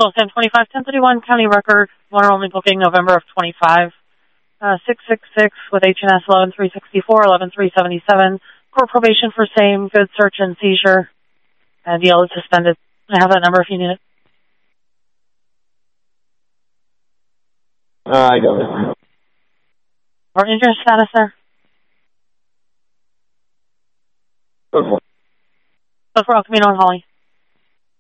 Sam 25, 1031, county record, one only booking November of 25. 666 with HNS 11364, 11377. Court probation for same, good search and seizure. DL is suspended. I have that number if you need it. I got it. Or injury status there? Okay. So for El Camino and Holly.